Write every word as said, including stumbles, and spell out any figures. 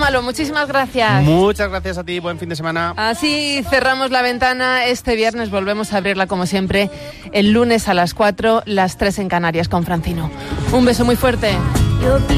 Gonzalo, muchísimas gracias. Muchas gracias a ti, buen fin de semana. Así cerramos la ventana este viernes, volvemos a abrirla como siempre el lunes a las cuatro, las tres en Canarias con Francino. Un beso muy fuerte.